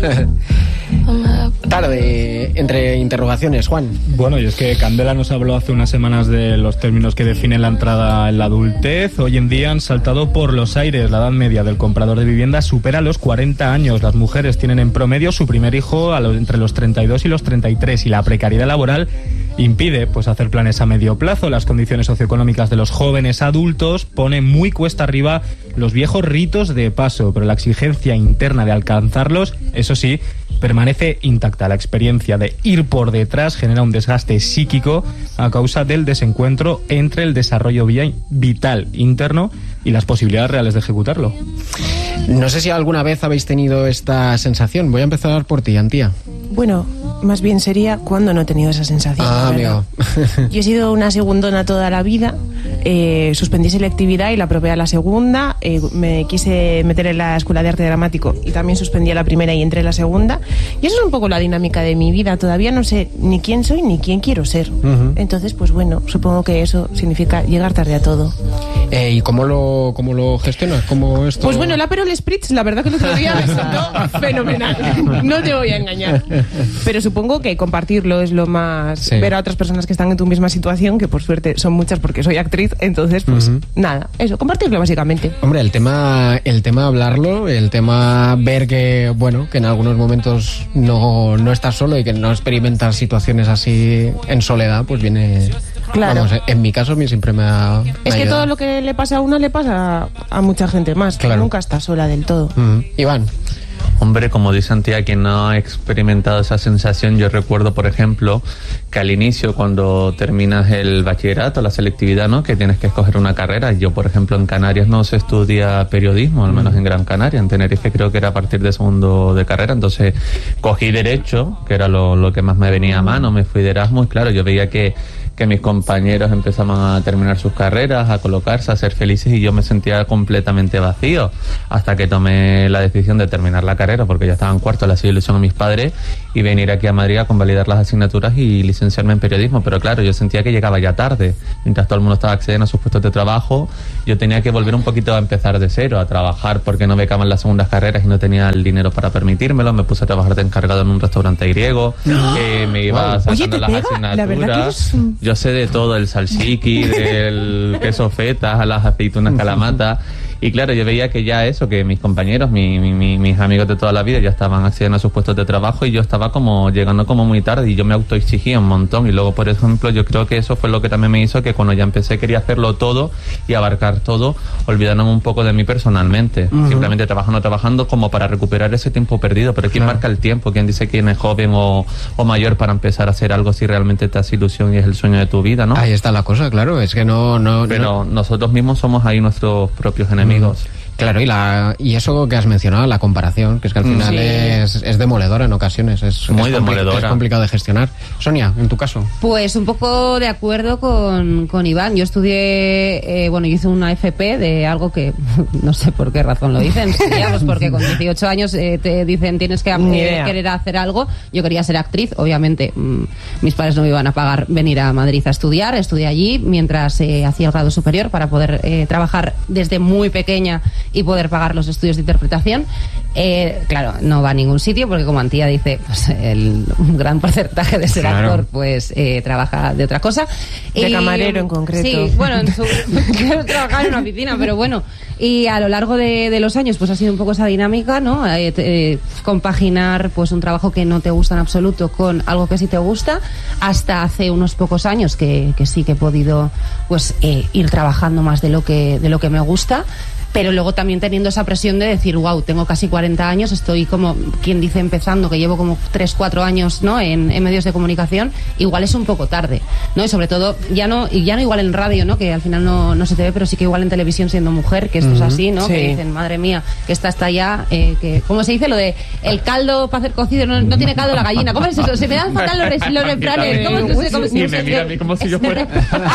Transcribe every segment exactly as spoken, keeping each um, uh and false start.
Tarde, entre interrogaciones, Juan. Bueno, y es que Candela nos habló hace unas semanas de los términos que definen la entrada en la adultez. Hoy en día han saltado por los aires. La edad media del comprador de vivienda supera los cuarenta años. Las mujeres tienen en promedio su primer hijo a los, entre los treinta y dos y los treinta y tres, y la precariedad laboral impide pues hacer planes a medio plazo. Las condiciones socioeconómicas de los jóvenes adultos ponen muy cuesta arriba los viejos ritos de paso, pero la exigencia interna de alcanzarlos, eso sí, permanece intacta. La experiencia de ir por detrás genera un desgaste psíquico a causa del desencuentro entre el desarrollo vital interno y las posibilidades reales de ejecutarlo. No sé si alguna vez habéis tenido esta sensación. Voy a empezar por ti, Antía. Bueno, más bien sería cuando no he tenido esa sensación. Ah, amigo. Yo he sido una segundona toda la vida. Eh, suspendí selectividad y la probé a la segunda. Eh, me quise meter en la Escuela de Arte Dramático y también suspendí a la primera y entré en la segunda. Y eso es un poco la dinámica de mi vida. Todavía no sé ni quién soy ni quién quiero ser. Uh-huh. Entonces, pues bueno, supongo que eso significa llegar tarde a todo. Eh, ¿Y cómo lo, cómo lo gestionas? ¿Cómo esto? Pues bueno, el Aperol Spritz, la verdad que el otro día me sentó fenomenal. No te voy a engañar. Pero supongo que compartirlo es lo más... Sí. Ver a otras personas que están en tu misma situación, que por suerte son muchas porque soy actriz, entonces pues uh-huh. nada, eso, compartirlo básicamente. Hombre, el tema, el tema hablarlo, el tema ver que, bueno, que en algunos momentos no, no estás solo y que no experimentas situaciones así en soledad, pues viene... Claro. Vamos, en mi caso a mí siempre me ha... Me es ha que ayudado. Todo lo que le pasa a una le pasa a mucha gente más, claro. Que nunca está sola del todo. Uh-huh. Iván. Hombre, como dice Antía, quien no ha experimentado esa sensación, yo recuerdo, por ejemplo, que al inicio, cuando terminas el bachillerato, la selectividad, ¿no?, que tienes que escoger una carrera. Yo, por ejemplo, en Canarias no se estudia periodismo, al menos en Gran Canaria. En Tenerife creo que era a partir de segundo de carrera. Entonces cogí Derecho, que era lo, lo que más me venía a mano, me fui de Erasmus. Claro, yo veía que que mis compañeros empezaban a terminar sus carreras, a colocarse, a ser felices, y yo me sentía completamente vacío hasta que tomé la decisión de terminar la carrera, porque ya estaba en cuarto, le hacía ilusión a mis padres, y venir aquí a Madrid a convalidar las asignaturas y licenciarme en periodismo. Pero claro, yo sentía que llegaba ya tarde, mientras todo el mundo estaba accediendo a sus puestos de trabajo, yo tenía que volver un poquito a empezar de cero, a trabajar, porque no becaban las segundas carreras y no tenía el dinero para permitírmelo. Me puse a trabajar de encargado en un restaurante griego, no. eh, me iba wow. sacando las pega? asignaturas. Yo sé de todo, el salsiqui, del queso feta, a las aceitunas calamata. Y claro, yo veía que ya eso, que mis compañeros, mi, mi, mi, mis amigos de toda la vida ya estaban accediendo a sus puestos de trabajo, y yo estaba como llegando como muy tarde, y yo me autoexigía un montón. Y luego, por ejemplo, yo creo que eso fue lo que también me hizo que cuando ya empecé quería hacerlo todo y abarcar todo, olvidándome un poco de mí personalmente. Uh-huh. Simplemente trabajando, trabajando como para recuperar ese tiempo perdido. Pero ¿quién claro. marca el tiempo? ¿Quién dice quién es joven o, o mayor para empezar a hacer algo si realmente te hace ilusión y es el sueño de tu vida, ¿no? Ahí está la cosa, claro, es que no... no Pero no. nosotros mismos somos ahí nuestros propios enemigos. Mm. Claro, y la y eso que has mencionado, la comparación, que es que al final sí. es, es demoledora en ocasiones, es muy es demoledora. Es complicado de gestionar. Sonia, en tu caso. Pues un poco de acuerdo con, con Iván. Yo estudié, eh, bueno, yo hice una F P de algo que no sé por qué razón lo dicen, digamos, porque con dieciocho años eh, te dicen tienes que eh, querer hacer algo. Yo quería ser actriz, obviamente mmm, mis padres no me iban a pagar venir a Madrid a estudiar, estudié allí mientras eh, hacía el grado superior para poder eh, trabajar desde muy pequeña y poder pagar los estudios de interpretación. Eh, claro, no va a ningún sitio porque, como Antía dice, pues el, un gran porcentaje de ser claro. actor pues eh, trabaja de otra cosa. De y, camarero en concreto. Sí, bueno, en su, quiero trabajar en una oficina, pero bueno. Y a lo largo de, de los años pues ha sido un poco esa dinámica, ¿no? Eh, eh, compaginar pues un trabajo que no te gusta en absoluto con algo que sí te gusta, hasta hace unos pocos años que, que sí que he podido pues eh, ir trabajando más de lo que de lo que me gusta. Pero luego también teniendo esa presión de decir, wow, tengo casi cuarenta años, estoy como, quien dice empezando, que llevo como tres, cuatro años, ¿no? En, en medios de comunicación, igual es un poco tarde, ¿no? Y sobre todo, ya no, y ya no igual en radio, ¿no? Que al final no, no se te ve, pero sí que igual en televisión siendo mujer, que esto uh-huh. es así, ¿no? Sí. Que dicen, madre mía, que esta está ya, eh, que, ¿cómo se dice? Lo de el caldo para hacer cocido, no, no tiene caldo la gallina. ¿Cómo es eso? Se me dan fatal los, los refranes. ¿Cómo no sé cómo se Y me mira a mí como si yo fuera.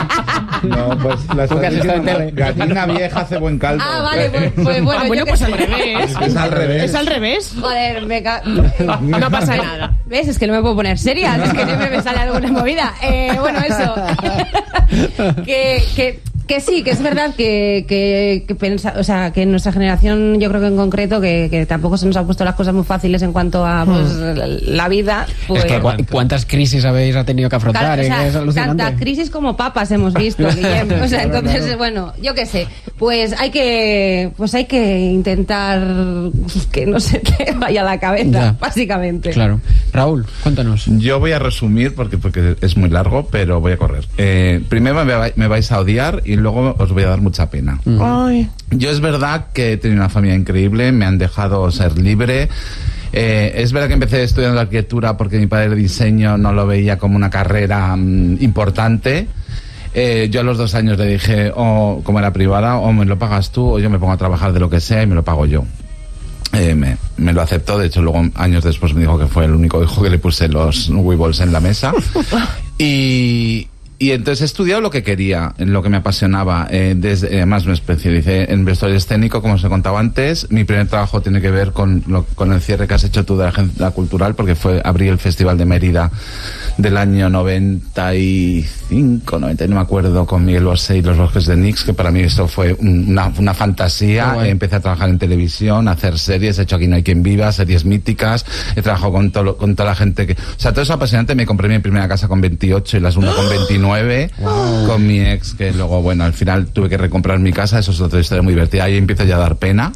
No, pues la gallina vieja hace buen caldo. Ah, vale, pues, pues bueno, ah, bueno pues al revés. Es al revés. Es al revés. Joder, me ca... no pasa nada. ¿Ves? Es que no me puedo poner seria, es que siempre me sale alguna movida. Eh, bueno, eso. que, que, Que sí, que es verdad que, que, que pensa, o sea, que en nuestra generación, yo creo que en concreto, que, que tampoco se nos han puesto las cosas muy fáciles en cuanto a pues, hmm. la vida. Pues, es que cu cuántas crisis habéis ha tenido que afrontar, claro, o sea, es alucinante. Tanta crisis como papas hemos visto, Guillem. O sea, entonces, claro. bueno, yo qué sé, pues hay que, pues hay que intentar que no se te vaya a la cabeza, ya. básicamente. Claro. Raúl, cuéntanos. Yo voy a resumir porque, porque es muy largo, pero voy a correr. Eh, primero me, me vais a odiar y luego os voy a dar mucha pena. Mm. Ay. Yo es verdad que he tenido una familia increíble, me han dejado ser libre. Eh, es verdad que empecé estudiando arquitectura porque mi padre de diseño no lo veía como una carrera um, importante. Eh, yo a los dos años le dije, o oh, como era privada, o oh, me lo pagas tú o yo me pongo a trabajar de lo que sea y me lo pago yo. Eh, me, me lo aceptó, de hecho luego años después me dijo que fue el único hijo que le puse los Weebles en la mesa. y... Y entonces he estudiado lo que quería, lo que me apasionaba. Eh, desde, además me especialicé en vestuario escénico, como os he contado antes. Mi primer trabajo tiene que ver con, lo, con el cierre que has hecho tú de la Agenda Cultural, porque fue abrí el Festival de Mérida del año noventa y cinco, noventa, no me acuerdo, con Miguel Bosé y los Bosques de Nix, que para mí eso fue una, una fantasía. Oh, empecé a trabajar en televisión, a hacer series, he hecho Aquí no hay quien viva, series míticas, he trabajado con, todo, con toda la gente que... O sea, todo eso apasionante. Me compré mi primera casa con veintiocho y la segunda con veintinueve. Wow. Con mi ex, que luego, bueno, al final tuve que recomprar mi casa. Eso es otra historia muy divertida. Ahí empieza ya a dar pena.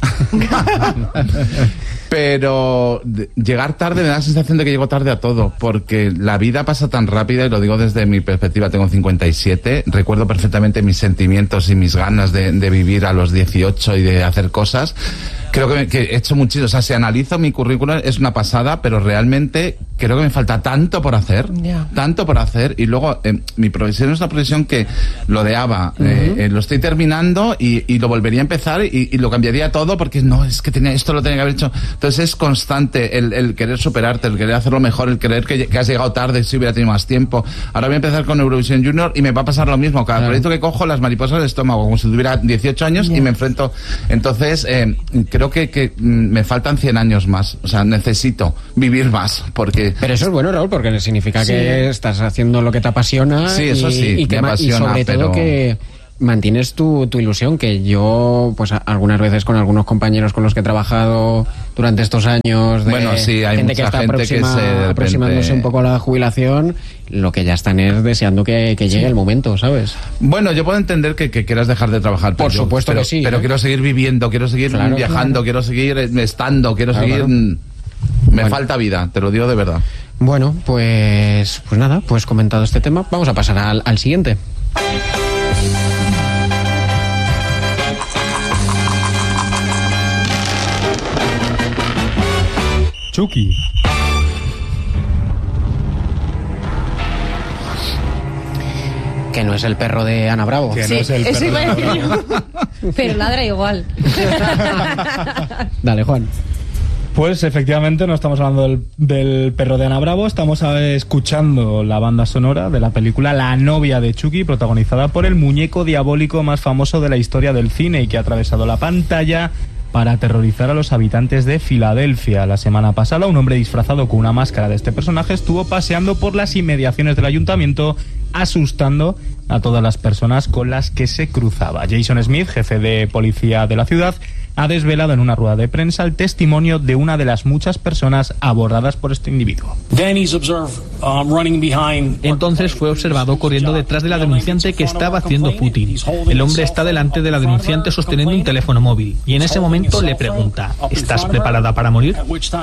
Pero de, llegar tarde me da la sensación de que llego tarde a todo, porque la vida pasa tan rápida, y lo digo desde mi perspectiva, tengo cincuenta y siete, recuerdo perfectamente mis sentimientos y mis ganas de, de vivir a los dieciocho y de hacer cosas. Creo que, me, que he hecho muchísimo, o sea, si analizo mi currículum es una pasada, pero realmente creo que me falta tanto por hacer, yeah. tanto por hacer, y luego eh, mi profesión es una profesión que lo odiaba, uh-huh. eh, eh, lo estoy terminando y, y lo volvería a empezar y, y lo cambiaría todo porque no, es que tenía, esto lo tenía que haber hecho. Entonces es constante el, el querer superarte, el querer hacerlo mejor, el querer que, que has llegado tarde si hubiera tenido más tiempo. Ahora voy a empezar con Eurovisión Junior y me va a pasar lo mismo, cada claro. proyecto que cojo las mariposas del estómago, como si tuviera dieciocho años yeah. y me enfrento. Entonces eh, creo que, que me faltan cien años más, o sea, necesito vivir más, porque... Pero eso es bueno, Raúl, porque significa sí. que estás haciendo lo que te apasiona. Sí, eso sí, y, y que me apasiona, y sobre pero... todo que mantienes tu, tu ilusión, que yo, pues a, algunas veces con algunos compañeros con los que he trabajado durante estos años, de bueno, sí, hay gente mucha que está gente aproxima, que se repente... aproximándose un poco a la jubilación, lo que ya están es deseando que, que llegue sí. el momento, ¿sabes? Bueno, yo puedo entender que, que quieras dejar de trabajar. Por yo, supuesto pero, que sí. Pero ¿eh? quiero seguir viviendo, quiero seguir claro, viajando, claro. quiero seguir estando, quiero claro, seguir... Claro. Me bueno. falta vida, te lo digo de verdad. Bueno, pues, pues nada, pues comentado este tema, vamos a pasar al, al siguiente. Chucky. Que no es el perro de Ana Bravo. Que sí, no es el eso perro iba de a Ana decir Bravo. yo. Pero ladra igual. Dale, Juan. Pues efectivamente no estamos hablando del, del perro de Ana Bravo, estamos escuchando la banda sonora de la película La novia de Chucky, protagonizada por el muñeco diabólico más famoso de la historia del cine y que ha atravesado la pantalla para aterrorizar a los habitantes de Filadelfia. La semana pasada, un hombre disfrazado con una máscara de este personaje estuvo paseando por las inmediaciones del ayuntamiento, asustando a todas las personas con las que se cruzaba. Jason Smith, jefe de policía de la ciudad, ha desvelado en una rueda de prensa el testimonio de una de las muchas personas abordadas por este individuo. Entonces fue observado corriendo detrás de la denunciante que estaba haciendo footing. El hombre está delante de la denunciante sosteniendo un teléfono móvil y en ese momento le pregunta: ¿estás preparada para morir?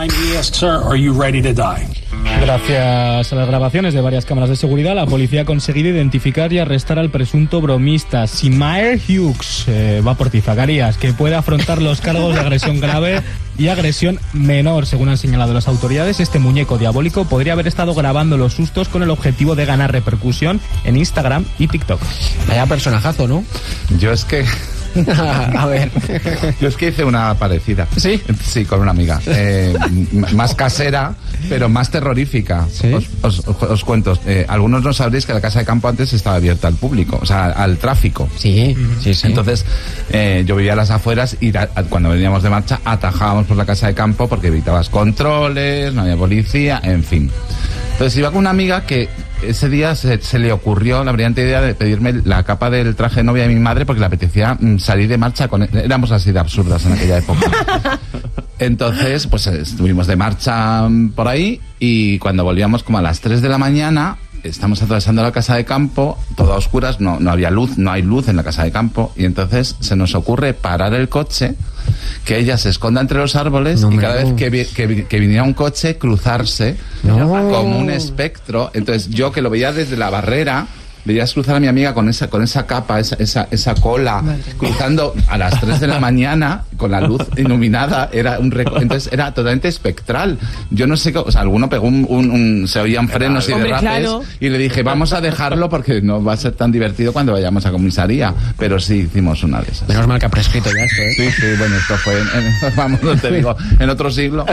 Gracias a las grabaciones de varias cámaras de seguridad, la policía ha conseguido identificar y arrestar al presunto bromista Simaer Hughes. Eh, va por ti, Zacarías, que puede afrontar los cargos de agresión grave y agresión menor. Según han señalado las autoridades, este muñeco diabólico podría haber estado grabando los sustos con el objetivo de ganar repercusión en Instagram y TikTok. Vaya personajazo, ¿no? Yo es que... A ver. Yo es que hice una parecida. ¿Sí? Sí, con una amiga. Eh, más casera, pero más terrorífica. ¿Sí? Os, os, os, os cuento. Eh, algunos no sabréis que la casa de campo antes estaba abierta al público, o sea, al tráfico. Sí, sí, sí. Entonces, eh, yo vivía a las afueras y a, a, cuando veníamos de marcha atajábamos por la casa de campo porque evitabas controles, no había policía, en fin. Entonces iba con una amiga que ese día se, se le ocurrió la brillante idea de pedirme la capa del traje de novia de mi madre porque le apetecía mm, salir de marcha con... Éramos así de absurdas en aquella época. Entonces, pues estuvimos de marcha por ahí y cuando volvíamos como a las tres de la mañana, estamos atravesando la casa de campo, todo a oscuras, no, no había luz, no hay luz en la casa de campo, y entonces se nos ocurre parar el coche, que ella se esconda entre los árboles no, y cada no. vez que, vi, que, que viniera un coche, cruzarse no. como un espectro. Entonces yo, que lo veía desde la barrera, veías cruzar a mi amiga con esa con esa capa, esa esa, esa cola, Madre cruzando a las tres de la mañana con la luz iluminada, era un reco entonces era totalmente espectral. Yo no sé, o sea, alguno pegó un, un, un se oían frenos y derrapes, claro. y le dije, vamos a dejarlo porque no va a ser tan divertido cuando vayamos a comisaría, pero sí hicimos una de esas. Menos mal que ha prescrito ya esto, ¿eh? Sí, sí, bueno, esto fue en, en, vamos, no te digo, en otro siglo.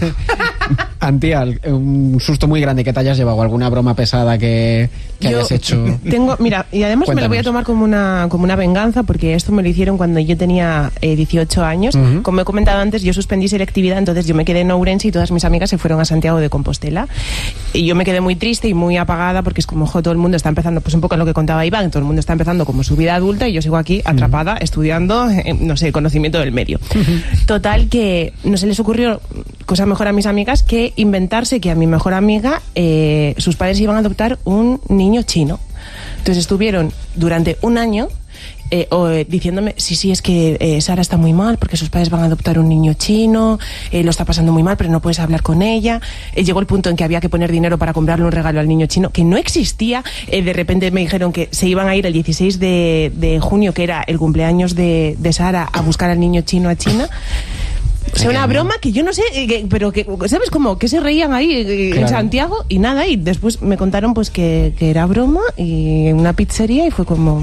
Antía, un susto muy grande que te hayas llevado, alguna broma pesada que, que Yo hayas hecho. Tengo, mira, y además Cuéntanos. me lo voy a tomar como una como una venganza, porque esto me lo hicieron cuando yo tenía eh, dieciocho años. Uh-huh. Como he comentado antes, yo suspendí selectividad, entonces yo me quedé en Ourense y todas mis amigas se fueron a Santiago de Compostela. Y yo me quedé muy triste y muy apagada, porque es como, jo, todo el mundo está empezando, pues un poco en lo que contaba Iván, todo el mundo está empezando como su vida adulta y yo sigo aquí atrapada, uh-huh. estudiando, eh, no sé, conocimiento del medio. Uh-huh. Total, que no se les ocurrió cosa mejor a mis amigas que inventarse que a mi mejor amiga eh, sus padres iban a adoptar un niño chino. Entonces estuvieron durante un año eh, o, eh, diciéndome, sí, sí, es que eh, Sara está muy mal porque sus padres van a adoptar un niño chino, eh, lo está pasando muy mal, pero no puedes hablar con ella. Eh, llegó el punto en que había que poner dinero para comprarle un regalo al niño chino, que no existía. Eh, de repente me dijeron que se iban a ir el dieciséis de, de junio, que era el cumpleaños de, de Sara, a buscar al niño chino a China. O sea, una broma que yo no sé, que, pero que, ¿sabes cómo? Que se reían ahí eh, claro. en Santiago y nada, y después me contaron pues que, que era broma y en una pizzería y fue como...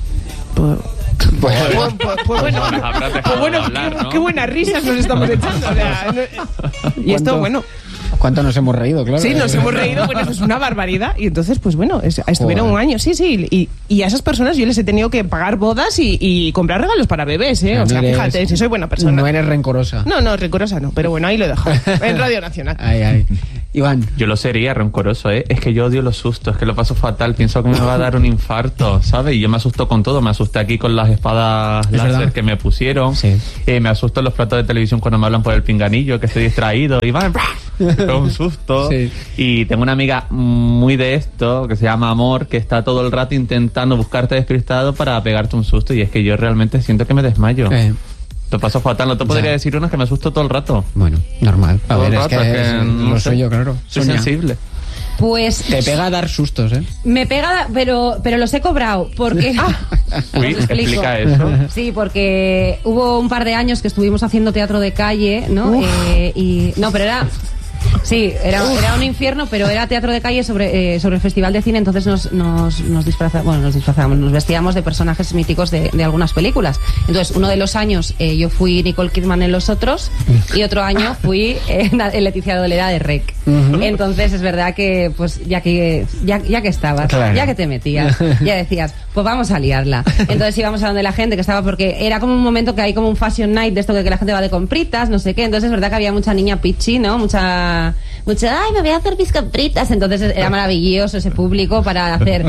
Pues, pues, pues, pues, pues bueno, pues bueno hablar, qué, ¿no? qué buenas risas nos estamos echando. O sea, no, y esto, bueno... ¿Cuánto nos hemos reído, claro? Sí, nos hemos reído, bueno, eso es una barbaridad. Y entonces, pues bueno, es, estuvieron Joder. un año, sí, sí. Y, y a esas personas yo les he tenido que pagar bodas y, y comprar regalos para bebés, ¿eh? O sea, fíjate, si soy buena persona. No eres rencorosa. No, no, rencorosa no, pero bueno, ahí lo he dejado. En Radio Nacional. Ay, ay. Iván. Yo lo sería rencoroso, ¿eh? Es que yo odio los sustos, es que lo paso fatal. Pienso que me va a dar un infarto, ¿sabes? Y yo me asusto con todo. Me asusté aquí con las espadas láser que me pusieron. Sí. Eh, me asusto en los platos de televisión cuando me hablan por el pinganillo, que estoy distraído. Iván, ¡brah! Un susto. Sí. Y tengo una amiga muy de esto, que se llama Amor, que está todo el rato intentando buscarte despistado para pegarte un susto. Y es que yo realmente siento que me desmayo. Eh. Te paso fatal, no te podría ya. decir una, que me asusto todo el rato. Bueno, normal. A todo ver, es que, es que no lo sé. soy yo, claro. Soy Sonia. sensible. Pues... Te pega a dar sustos, ¿eh? Me pega, pero, pero los he cobrado, porque... Ah, Uy, explica eso. Sí, porque hubo un par de años que estuvimos haciendo teatro de calle, ¿no? Eh, y No, pero era... Sí, era, era un infierno, pero era teatro de calle sobre, eh, sobre el festival de cine, entonces nos, nos, nos disfrazábamos, bueno, nos disfrazábamos, nos vestíamos de personajes míticos de, de algunas películas. Entonces, uno de los años eh, yo fui Nicole Kidman en Los Otros y otro año fui eh, Leticia Dolera de Rec. Uh-huh. Entonces, es verdad que, pues, ya que, ya, ya que estabas, claro. ya que te metías, ya decías, pues vamos a liarla. Entonces íbamos a donde la gente que estaba, porque era como un momento que hay como un fashion night de esto que, que la gente va de compritas, no sé qué. Entonces, es verdad que había mucha niña pichi, ¿no? Mucha... Mucho, ay, me voy a hacer mis compritas. Entonces era maravilloso ese público para hacer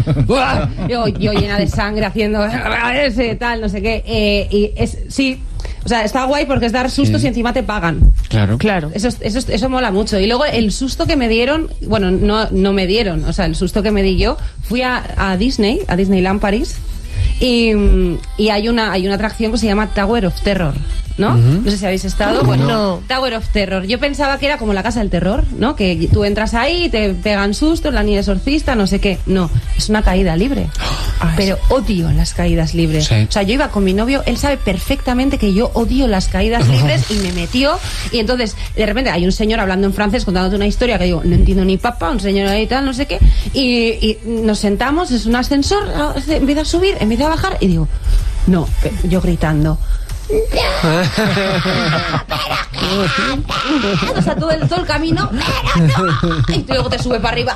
yo, yo llena de sangre haciendo ese tal, no sé qué. Eh, y es, sí, o sea, está guay porque es dar sustos sí. y encima te pagan. Claro, claro. Eso, eso, eso mola mucho. Y luego el susto que me dieron, bueno, no, no me dieron, o sea, el susto que me di yo, fui a, a Disney, a Disneyland París, y, y hay una, hay una atracción que se llama Tower of Terror, ¿no? Uh-huh. No sé si habéis estado. Bueno, no. Tower of Terror. Yo pensaba que era como la casa del terror, ¿no? Que tú entras ahí y te pegan sustos, la niña exorcista, no sé qué. No, es una caída libre. Ay, pero odio las caídas libres. Sí. O sea, yo iba con mi novio, él sabe perfectamente que yo odio las caídas libres y me metió. Y entonces, de repente, hay un señor hablando en francés contándote una historia que digo, no entiendo ni papá, un señor ahí tal, no sé qué. Y, y nos sentamos, es un ascensor, empieza a subir, empieza a bajar y digo, no, yo gritando. O sea, todo el, todo el camino y luego te sube para arriba.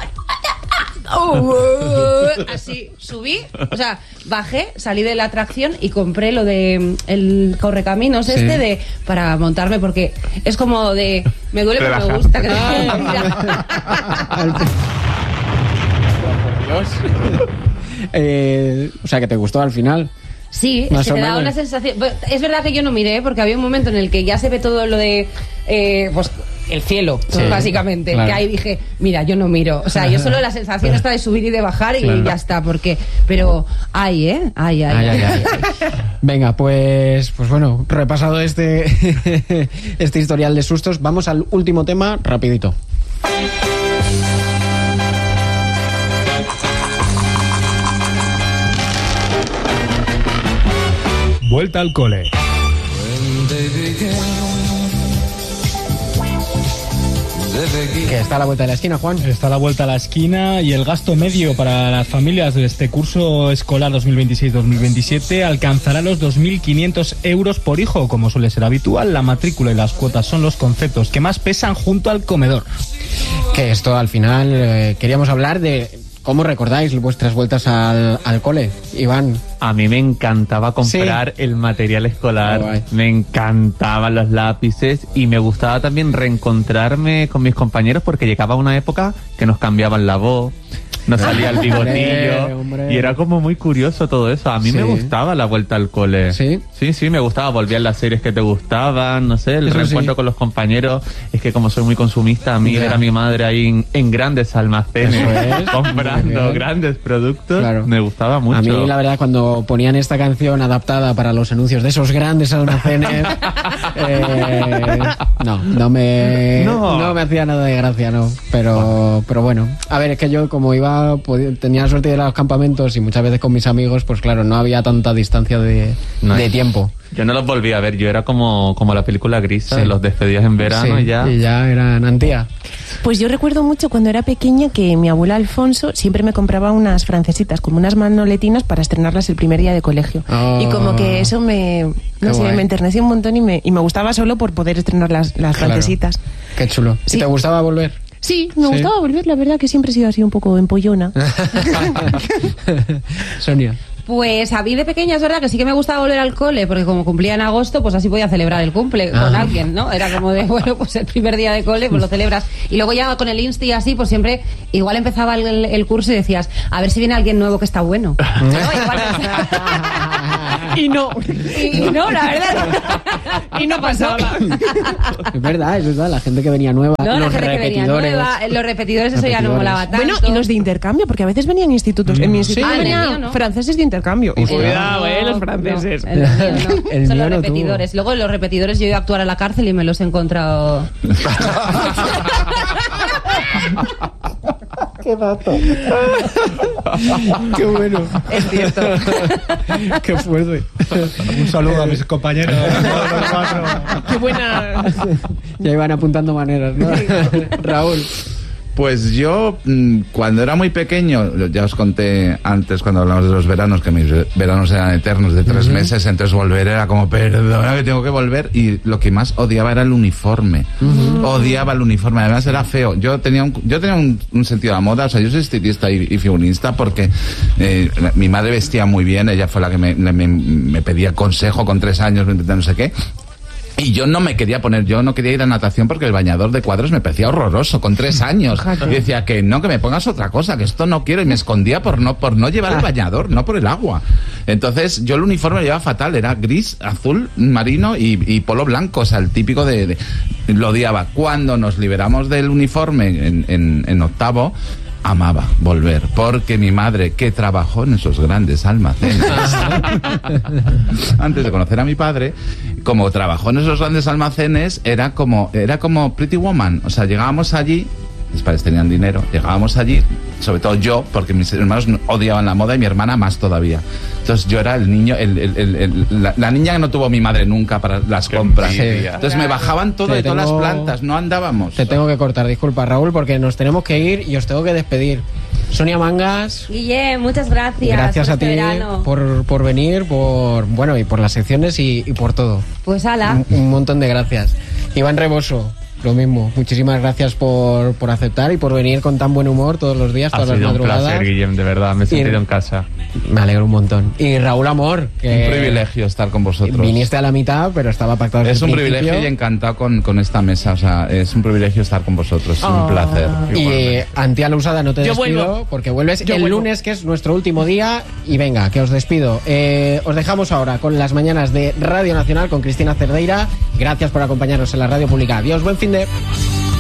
Así subí, o sea, bajé, salí de la atracción y compré lo de el correcaminos sí. este de para montarme, porque es como de me duele pero me gusta que Dios. eh, o sea, que te gustó al final. Sí, Más es que o te da menos. una sensación. Es verdad que yo no miré, porque había un momento en el que ya se ve todo lo de. Eh, pues el cielo, Sí, básicamente. claro. Que ahí dije, mira, yo no miro. O sea, yo solo la sensación está de subir y de bajar y Claro. ya está. Porque. Pero hay, ¿eh? Hay, hay. Ay, hay, ay, ay. hay. Venga, pues, pues bueno, repasado este, este historial de sustos, vamos al último tema, rapidito. Vuelta al cole. Que está a la vuelta de la esquina, Juan. Está a la vuelta a la esquina y el gasto medio para las familias de este curso escolar dos mil veintiséis dos mil veintisiete alcanzará los dos mil quinientos euros por hijo. Como suele ser habitual, la matrícula y las cuotas son los conceptos que más pesan junto al comedor. Que esto al final eh, queríamos hablar de cómo recordáis vuestras vueltas al, al cole, Iván. A mí me encantaba comprar el material escolar, Qué guay. me encantaban los lápices y me gustaba también reencontrarme con mis compañeros porque llegaba una época que nos cambiaban la voz, nos salía el Hombre, bigotillo hombre. y era como muy curioso todo eso. A mí Sí. me gustaba la vuelta al cole. ¿Sí? Sí, sí, me gustaba. Volvían las series que te gustaban, no sé, el Eso reencuentro sí. con los compañeros. Es que como soy muy consumista, a mí Ya. ver a mi madre ahí en, en grandes almacenes Eso es, muy comprando bien. grandes productos, Claro. me gustaba mucho. A mí, la verdad, cuando ponían esta canción adaptada para los anuncios de esos grandes almacenes, eh, no, no me, No. no me hacía nada de gracia, no. Pero, pero bueno, a ver, es que yo como iba, podía- tenía suerte de ir a los campamentos y muchas veces con mis amigos, pues claro, no había tanta distancia de, No. de tiempo. Yo no los volví a ver, yo era como, como la película Grisa, Sí. los despedías en verano Sí, y ya. y ya eran antía. Pues yo recuerdo mucho cuando era pequeña que mi abuela Alfonso siempre me compraba unas francesitas, como unas manoletinas para estrenarlas el primer día de colegio. Oh. Y como que eso me, Qué no sé, guay. me enterneció un montón y me, y me gustaba solo por poder estrenar las, las Claro. francesitas. Qué chulo. ¿Y Sí. te gustaba volver? Sí, me Sí. gustaba volver, la verdad que siempre he sido así un poco empollona. Sonia. Pues a mí de pequeña es verdad que sí que me gustaba volver al cole, porque como cumplía en agosto, pues así podía celebrar el cumple Ah. con alguien, ¿no? Era como de, bueno, pues el primer día de cole, pues lo celebras. Y luego ya con el Insti y así, pues siempre, igual empezaba el, el curso y decías, a ver si viene alguien nuevo que está bueno. ¿No? Igual- Y no. y no, la verdad. Y no pasó. Es verdad, es verdad, la gente que venía nueva, No, la los gente que venía repetidores. nueva, los repetidores, eso ya no Repetidores. molaba tanto. Bueno, y los de intercambio, porque a veces venían institutos. En mi instituto Ah, en el venían mío no. franceses de intercambio. Y Hostia. cuidado, eh, los No, franceses. no, el mío no. El Son mío los no repetidores. Luego los repetidores yo he ido a actuar a la cárcel y me los he encontrado. Qué dato. Qué bueno. Es cierto. Qué fuerte. Un saludo a mis compañeros. Qué buena. Ya iban apuntando maneras, ¿no? Raúl. Pues yo, mm, cuando era muy pequeño, ya os conté antes cuando hablamos de los veranos, que mis veranos eran eternos de tres meses, entonces volver era como, perdona que tengo que volver, y lo que más odiaba era el uniforme. Odiaba el uniforme, además era feo. Yo tenía un, yo tenía un, un sentido de la moda, o sea, yo soy estilista y, y figurista porque eh, mi madre vestía muy bien, ella fue la que me, me, me pedía consejo con tres años, no sé qué. Y yo no me quería poner, yo no quería ir a natación porque el bañador de cuadros me parecía horroroso, con tres años. Y decía que no, que me pongas otra cosa, que esto no quiero. Y me escondía por no, por no llevar el bañador, no por el agua. Entonces, yo el uniforme lo llevaba fatal, era gris, azul, marino y, y polo blanco, o sea, el típico de, de... Lo odiaba. Cuando nos liberamos del uniforme en, en, en octavo, amaba volver, porque mi madre, que trabajó en esos grandes almacenes, antes de conocer a mi padre, como trabajó en esos grandes almacenes, era como, era como Pretty Woman, o sea, llegábamos allí, mis padres tenían dinero, llegábamos allí, sobre todo yo, porque mis hermanos odiaban la moda y mi hermana más todavía. Entonces yo era el niño, el, el, el, el, la, la niña que no tuvo mi madre nunca para las compras. envidia. Entonces me bajaban todo Te de todas tengo- las plantas, no andábamos. Te tengo que cortar, disculpa, Raúl, porque nos tenemos que ir y os tengo que despedir. Sonia Mangas, Guille, muchas gracias. gracias por a ti este verano. por, por venir, por bueno y por las secciones y, y por todo. Pues ala. Un, un montón de gracias. Iván Reboso, lo mismo. Muchísimas gracias por, por aceptar y por venir con tan buen humor todos los días, todas ha las sido madrugadas. Un placer, Guillem, de verdad, me he sentido y... en casa. Me alegro un montón. Y Raúl Amor, que un privilegio estar con vosotros. Viniste a la mitad, pero estaba pactado desde Es un el principio. privilegio y encantado con, con esta mesa. O sea, es un privilegio estar con vosotros. Es Oh. un placer. Y Antía Lousada, no te Yo despido vuelvo. porque vuelves Yo el vuelvo. lunes, que es nuestro último día. Y venga, que os despido. Eh, os dejamos ahora con las mañanas de Radio Nacional con Cristina Cerdeira. Gracias por acompañarnos en la radio pública. Adiós, buen fin de...